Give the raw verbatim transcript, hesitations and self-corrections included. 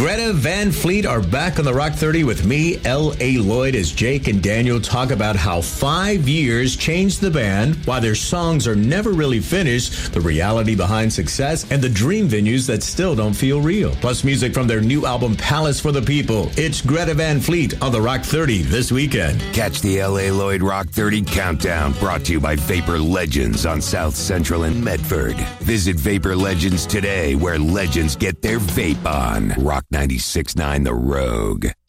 Greta Van Fleet are back on the Rock thirty with me, L A. Lloyd, as Jake and Daniel talk about how five years changed the band, why their songs are never really finished, the reality behind success, and the dream venues that still don't feel real. Plus music from their new album, Palace for the People. It's Greta Van Fleet on the Rock thirty this weekend. Catch the L A. Lloyd Rock thirty Countdown, brought to you by Vapor Legends on South Central and Medford. Visit Vapor Legends today, where legends get their vape on. Rock ninety-six point nine The Rogue.